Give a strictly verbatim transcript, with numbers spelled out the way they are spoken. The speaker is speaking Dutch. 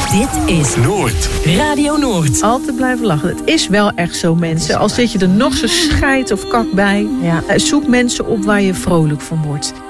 Dit is Noord. Radio Noord. Altijd blijven lachen. Het is wel echt zo, mensen. Al zit je er nog zo scheid of kak bij. Ja. Zoek mensen op waar je vrolijk van wordt.